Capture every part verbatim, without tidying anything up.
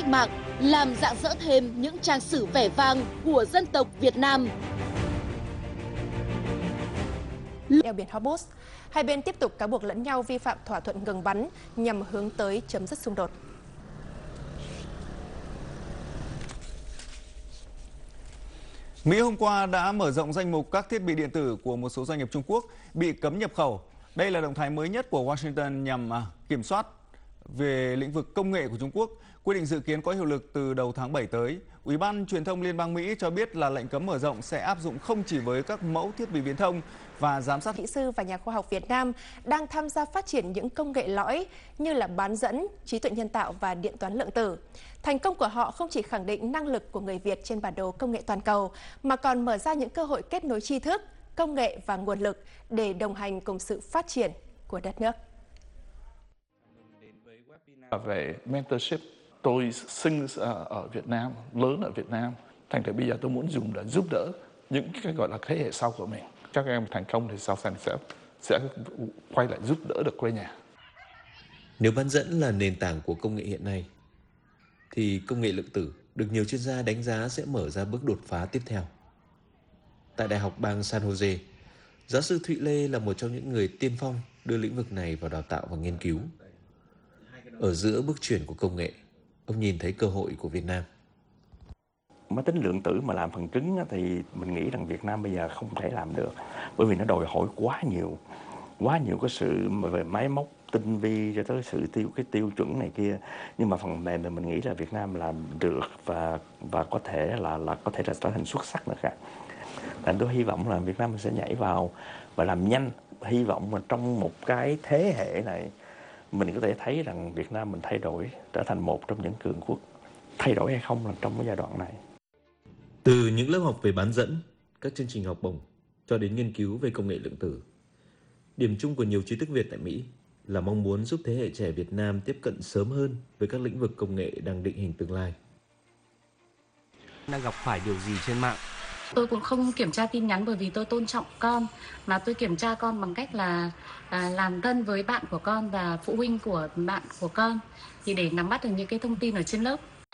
mạng, làm rạng rỡ thêm những trang sử vẻ vang của dân tộc Việt Nam. Eo biển Hormuz, hai bên tiếp tục cáo buộc lẫn nhau vi phạm thỏa thuận ngừng bắn nhằm hướng tới chấm dứt xung đột. Mỹ hôm qua đã mở rộng danh mục các thiết bị điện tử của một số doanh nghiệp Trung Quốc bị cấm nhập khẩu. Đây là động thái mới nhất của Washington nhằm kiểm soát về lĩnh vực công nghệ của Trung Quốc. Quyết định dự kiến có hiệu lực từ đầu tháng bảy tới. Ủy ban Truyền thông Liên bang Mỹ cho biết là lệnh cấm mở rộng sẽ áp dụng không chỉ với các mẫu thiết bị viễn thông và giám sát. Kỹ sư và nhà khoa học Việt Nam đang tham gia phát triển những công nghệ lõi như là bán dẫn, trí tuệ nhân tạo và điện toán lượng tử. Thành công của họ không chỉ khẳng định năng lực của người Việt trên bản đồ công nghệ toàn cầu, mà còn mở ra những cơ hội kết nối tri thức, công nghệ và nguồn lực để đồng hành cùng sự phát triển của đất nước. Về mentorship, tôi sinh ở Việt Nam, lớn ở Việt Nam, thành thử bây giờ tôi muốn dùng để giúp đỡ những cái gọi là thế hệ sau của mình. Các em thành công thì sau này sẽ sẽ quay lại giúp đỡ được quê nhà. Nếu bán dẫn là nền tảng của công nghệ hiện nay, thì công nghệ lượng tử được nhiều chuyên gia đánh giá sẽ mở ra bước đột phá tiếp theo. Tại Đại học bang San Jose, giáo sư Thụy Lê là một trong những người tiên phong đưa lĩnh vực này vào đào tạo và nghiên cứu. Ở giữa bước chuyển của công nghệ, ông nhìn thấy cơ hội của Việt Nam. Máy tính lượng tử mà làm phần cứng thì mình nghĩ rằng Việt Nam bây giờ không thể làm được, bởi vì nó đòi hỏi quá nhiều, quá nhiều cái sự về máy móc tinh vi cho tới sự tiêu cái tiêu chuẩn này kia. Nhưng mà phần mềm thì mình nghĩ là Việt Nam làm được và và có thể là là có thể là trở thành xuất sắc nữa cả. Thành tôi hy vọng là Việt Nam sẽ nhảy vào và làm nhanh. Hy vọng là trong một cái thế hệ này mình có thể thấy rằng Việt Nam mình thay đổi trở thành một trong những cường quốc. Thay đổi hay không là trong cái giai đoạn này. Từ những lớp học về bán dẫn, các chương trình học bổng cho đến nghiên cứu về công nghệ lượng tử, điểm chung của nhiều trí thức Việt tại Mỹ là mong muốn giúp thế hệ trẻ Việt Nam tiếp cận sớm hơn với các lĩnh vực công nghệ đang định hình tương lai. Đang gặp phải điều gì trên mạng? Tôi cũng không kiểm tra tin nhắn bởi vì tôi tôn trọng con, mà tôi kiểm tra con bằng cách là à, làm thân với bạn của con và phụ huynh của bạn của con, thì để nắm bắt được những cái thông tin ở trên lớp.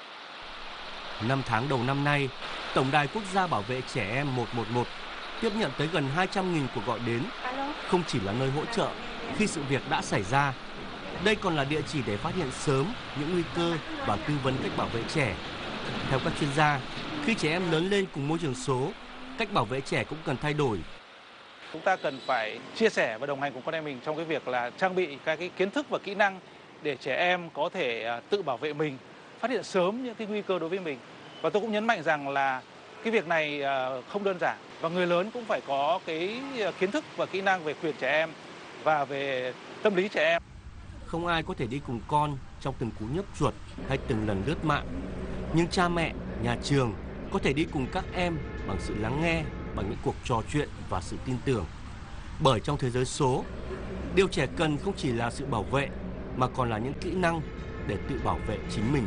Năm tháng đầu năm nay, Tổng đài Quốc gia Bảo vệ Trẻ Em một một một tiếp nhận tới gần hai trăm nghìn cuộc gọi đến, không chỉ là nơi hỗ trợ khi sự việc đã xảy ra. Đây còn là địa chỉ để phát hiện sớm những nguy cơ và tư vấn cách bảo vệ trẻ. Theo các chuyên gia, khi trẻ em lớn lên cùng môi trường số, cách bảo vệ trẻ cũng cần thay đổi. Chúng ta cần phải chia sẻ và đồng hành cùng con em mình trong cái việc là trang bị các cái kiến thức và kỹ năng để trẻ em có thể tự bảo vệ mình, phát hiện sớm những cái nguy cơ đối với mình. Và tôi cũng nhấn mạnh rằng là cái việc này không đơn giản và người lớn cũng phải có cái kiến thức và kỹ năng về quyền trẻ em và về tâm lý trẻ em. Không ai có thể đi cùng con trong từng cú nhấp chuột hay từng lần lướt mạng, nhưng cha mẹ, nhà trường có thể đi cùng các em bằng sự lắng nghe, bằng những cuộc trò chuyện và sự tin tưởng. Bởi trong thế giới số, điều trẻ cần không chỉ là sự bảo vệ mà còn là những kỹ năng để tự bảo vệ chính mình.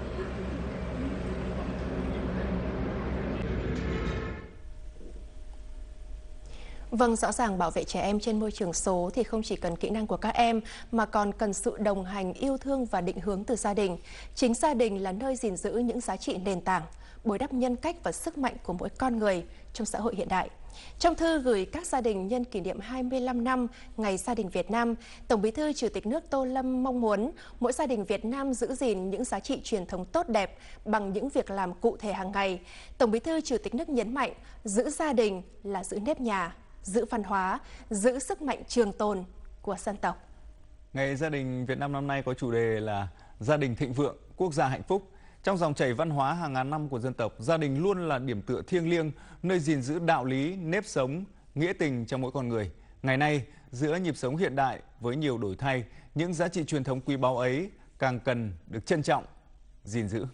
Vâng, rõ ràng bảo vệ trẻ em trên môi trường số thì không chỉ cần kỹ năng của các em mà còn cần sự đồng hành, yêu thương và định hướng từ gia đình. Chính gia đình là nơi gìn giữ những giá trị nền tảng, bồi đắp nhân cách và sức mạnh của mỗi con người trong xã hội hiện đại. Trong thư gửi các gia đình nhân kỷ niệm hai mươi lăm năm Ngày Gia đình Việt Nam, Tổng Bí thư Chủ tịch nước Tô Lâm mong muốn mỗi gia đình Việt Nam giữ gìn những giá trị truyền thống tốt đẹp bằng những việc làm cụ thể hàng ngày. Tổng Bí thư Chủ tịch nước nhấn mạnh, giữ gia đình là giữ nếp nhà, giữ văn hóa, giữ sức mạnh trường tồn của dân tộc. Ngày Gia đình Việt Nam năm nay có chủ đề là Gia đình thịnh vượng, quốc gia hạnh phúc. Trong dòng chảy văn hóa hàng ngàn năm của dân tộc, gia đình luôn là điểm tựa thiêng liêng, nơi gìn giữ đạo lý, nếp sống, nghĩa tình trong mỗi con người. Ngày nay, giữa nhịp sống hiện đại với nhiều đổi thay, những giá trị truyền thống quý báu ấy càng cần được trân trọng, gìn giữ.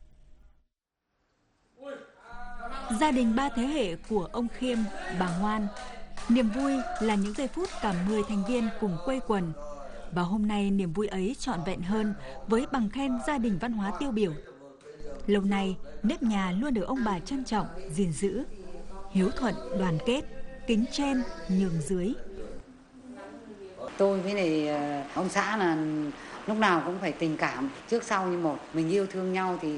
Gia đình ba thế hệ của ông Khiêm, bà Ngoan. Niềm vui là những giây phút cả mười thành viên cùng quây quần. Và hôm nay niềm vui ấy trọn vẹn hơn với bằng khen gia đình văn hóa tiêu biểu. Lâu nay, nếp nhà luôn được ông bà trân trọng, gìn giữ. Hiếu thuận, đoàn kết, kính trên, nhường dưới. Tôi với này ông xã là lúc nào cũng phải tình cảm trước sau như một. Mình yêu thương nhau thì